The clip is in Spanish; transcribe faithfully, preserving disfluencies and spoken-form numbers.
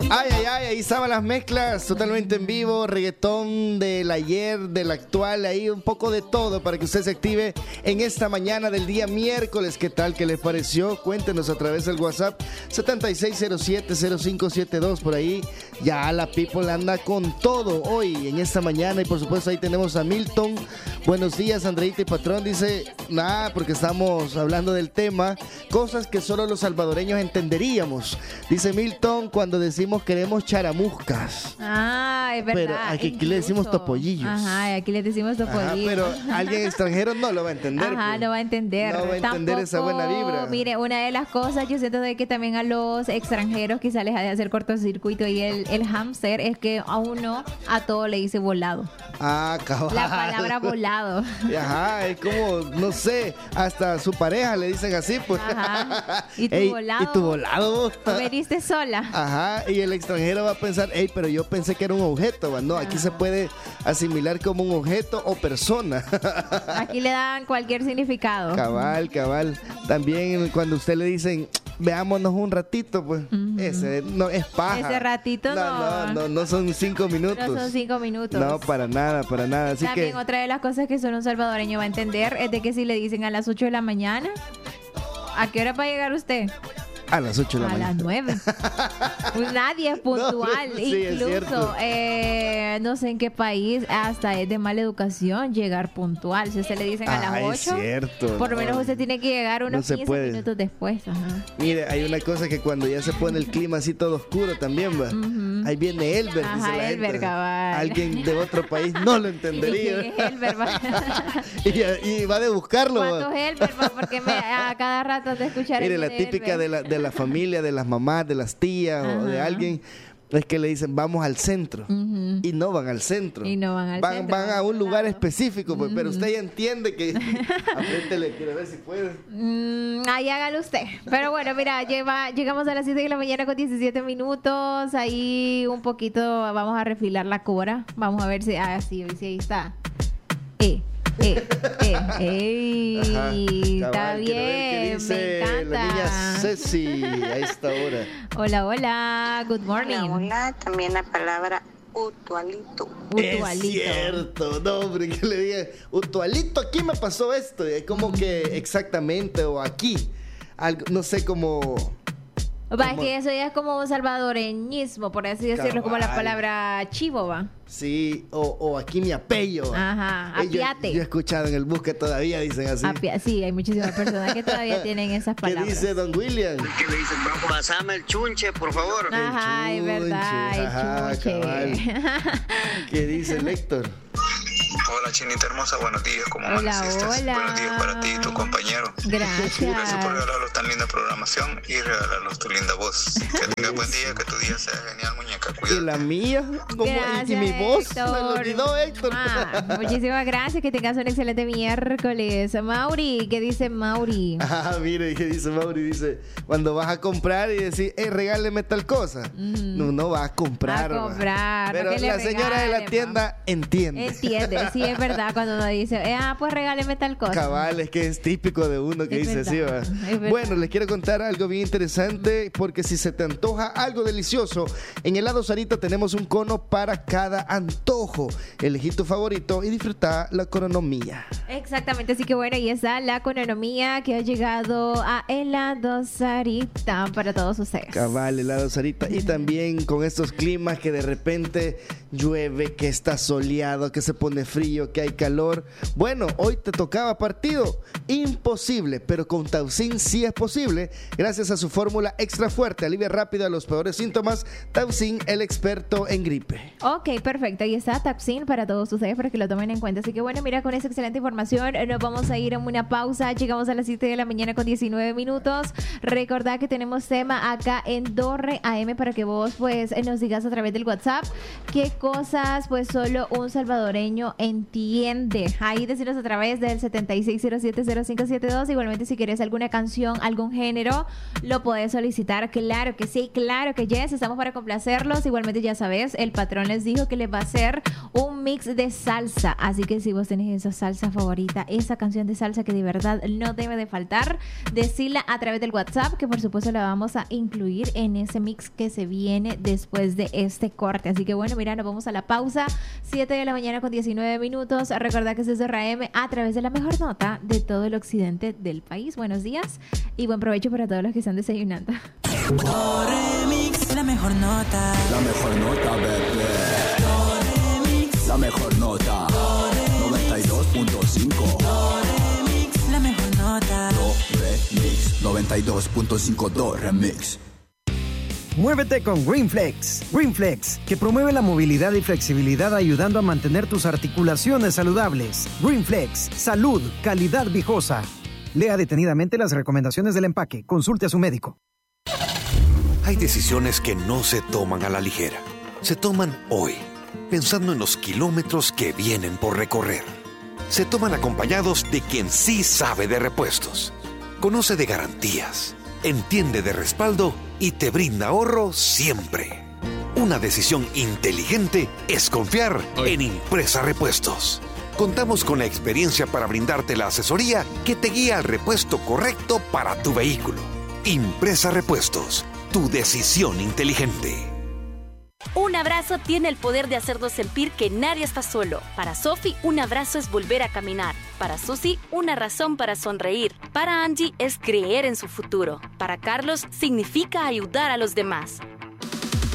Ay, ay, ay, ahí estaban las mezclas totalmente en vivo, reggaetón del ayer, del actual, ahí un poco de todo para que usted se active en esta mañana del día miércoles. ¿Qué tal? ¿Qué les pareció? Cuéntenos a través del WhatsApp siete seis cero siete cero cinco siete dos. Por ahí ya la people anda con todo hoy en esta mañana. Y por supuesto ahí tenemos a Milton. Buenos días, Andreita y Patrón. Dice, nada, porque estamos hablando del tema, cosas que solo los salvadoreños entenderíamos. Dice Milton, cuando decimos queremos charamuscas. Ah, es verdad. Pero aquí, aquí le decimos topollillos. Ajá, aquí le decimos topollillos. Ajá, pero alguien extranjero no lo va a entender. Ajá, pues. no va a entender. No va a entender Tampoco, esa buena vibra. Mire, una de las cosas, yo siento de que también a los extranjeros quizá les ha de hacer cortocircuito y el, el hámster es que a uno a todo le dice volado. Ah, cabal. La palabra volado. Ajá, es como, no sé, hasta a su pareja le dicen así, pues. Ajá. ¿Y tu Ey, volado? ¿Y tu volado? ¿Veniste sola? Ajá, y el extranjero va a pensar, hey, pero yo pensé que era un objeto, ¿va? No, aquí se puede asimilar como un objeto o persona. Aquí le dan cualquier significado. Cabal, cabal. También cuando usted le dicen, veámonos un ratito, pues, uh-huh. ese no es paja. Ese ratito no. No, no, no, no son cinco minutos. No son cinco minutos. No, para nada, para nada. Así También que... otra de las cosas que solo un salvadoreño va a entender es de que si le dicen a las ocho de la mañana, ¿a qué hora va a llegar usted? A las ocho de la a mañana. A las nueve. Pues nadie es puntual. No, sí, Incluso, eh, no sé en qué país, hasta es de mala educación llegar puntual. Si usted le dicen a las ah, ocho, es cierto, por lo menos no. usted tiene que llegar unos no quince minutos después. Ajá. Mire, hay una cosa que cuando ya se pone el clima así todo oscuro también, va. Uh-huh. Ahí viene Elber. Ajá, dice la Elber, gente. cabal. Alguien de otro país no lo entendería. ¿Y Elber, va? y, y va de buscarlo. ¿Cuántos Elber, va? Porque me, a cada rato de escuchar. Mire, la típica de la, de la familia, de las mamás, de las tías Ajá. o de alguien, es que le dicen vamos al centro uh-huh. y no van al centro. Y no van al van, centro. Van a un lugar lado. específico, pues, uh-huh. pero usted ya entiende que apriétele, quiere ver si puede. Mm, ahí hágalo usted. Pero bueno, mira, lleva, llegamos a las siete de la mañana con diecisiete minutos. Ahí un poquito vamos a refilar la cora. Vamos a ver si, ah, sí, si ahí está. Eh. Eh, eh, ey, Ajá, está cabal, bien, me encanta. La niña Ceci a esta hora. Hola, hola, good morning. Hola, hola, también la palabra utualito. Utualito. Es cierto, no, hombre, que le diga, utualito, aquí me pasó esto. Es como que exactamente, o aquí, algo, no sé cómo... Va, es que eso ya es como un salvadoreñismo, por así decirlo, cabal. Como la palabra chivo, va. Sí, o, o aquí mi apello. Ajá, apiate. Yo, yo he escuchado en el bus que todavía dicen así. Apia, sí, hay muchísimas personas que todavía tienen esas palabras. ¿Qué dice don William? ¿Qué le dicen? Pasame el chunche, por favor. Ajá, es verdad, el Ajá, chunche. ¿Qué dice el Héctor? Hola, Chinita hermosa, buenos días, ¿cómo hola, amaneciste? Hola. Buenos días para ti y tu compañero. Gracias. Gracias por regalarnos tan linda programación y regalarnos tu linda voz. Que tengas buen día, que tu día sea genial, muñeca. Cuídate. ¿Y la mía? ¿Cómo? Gracias, ¿Y mi voz? Héctor. Me lo olvidó, Héctor. Ah, muchísimas gracias, que tengas un excelente miércoles. Mauri, ¿qué dice Mauri? Ah, mire, ¿qué dice Mauri? Dice, cuando vas a comprar y decís, hey, regáleme tal cosa. Mm. No, no vas a comprar. A comprar. Pero no la señora regale, de la tienda ma. entiende. Entiende, sí, es verdad, cuando uno dice, eh, ah, pues regáleme tal cosa. Cabal, es que es típico de uno que es dice así, verdad, ¿va? Bueno, les quiero contar algo bien interesante, porque si se te antoja algo delicioso, en Helado Sarita tenemos un cono para cada antojo. Elegí tu favorito y disfruta la economía. Exactamente, así que bueno, ahí está la economía que ha llegado a Helado Sarita para todos ustedes. Cabal, Helado Sarita. Y también con estos climas que de repente llueve, que está soleado, que se pone frío, que hay calor. Bueno, hoy te tocaba partido. Imposible, pero con Tausin sí es posible. Gracias a su fórmula extra fuerte, alivia rápido a los peores síntomas. Tausin, el experto en gripe. Ok, perfecto. Ahí está Tausin para todos ustedes, para que lo tomen en cuenta. Así que bueno, mira, con esa excelente información nos vamos a ir a una pausa. Llegamos a las siete de la mañana con diecinueve minutos. Recordad que tenemos tema acá en Dorre A M para que vos pues nos digas a través del WhatsApp qué cosas pues solo un salvadoreño entiende entiende. Ahí decinos a través del setenta y seis cero siete cero cinco siete dos. Igualmente, si quieres alguna canción, algún género, lo puedes solicitar. Claro que sí, claro que yes. Estamos para complacerlos. Igualmente, ya sabes, el patrón les dijo que les va a hacer un mix de salsa. Así que si vos tenés esa salsa favorita, esa canción de salsa que de verdad no debe de faltar, decila a través del WhatsApp, que por supuesto la vamos a incluir en ese mix que se viene después de este corte. Así que bueno, mira, nos vamos a la pausa. siete de la mañana con diecinueve minutos. Recordad que es desde R A M a través de la mejor nota de todo el occidente del país. Buenos días y buen provecho para todos los que están desayunando. Remix, la mejor nota. La mejor nota, bebé. Remix, la mejor nota. noventa y dos punto cinco. Remix, la mejor nota. Do Remix, noventa y dos punto cinco Do Remix. Muévete con GreenFlex. GreenFlex, que promueve la movilidad y flexibilidad ayudando a mantener tus articulaciones saludables. GreenFlex, salud, calidad viejosa. Lea detenidamente las recomendaciones del empaque. Consulte a su médico. Hay decisiones que no se toman a la ligera. Se toman hoy, pensando en los kilómetros que vienen por recorrer. Se toman acompañados de quien sí sabe de repuestos. Conoce de garantías, entiende de respaldo y te brinda ahorro siempre. Una decisión inteligente es confiar en Impresa Repuestos. Contamos con la experiencia para brindarte la asesoría que te guía al repuesto correcto para tu vehículo. Impresa Repuestos, tu decisión inteligente. Un abrazo tiene el poder de hacernos sentir que nadie está solo. Para Sophie, un abrazo es volver a caminar. Para Susie, una razón para sonreír. Para Angie, es creer en su futuro. Para Carlos, significa ayudar a los demás.